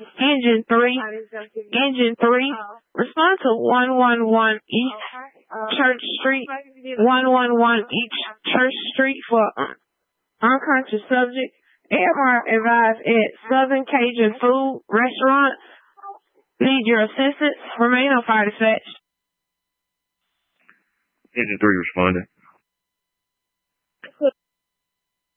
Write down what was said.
Engine 3. Engine 3. Respond to 111 East Church Street. 111 East Church Street for unconscious subject. AMR advised at Southern Cajun Food Restaurant. Need your assistance. Remain on fire dispatch. Engine 3 responding.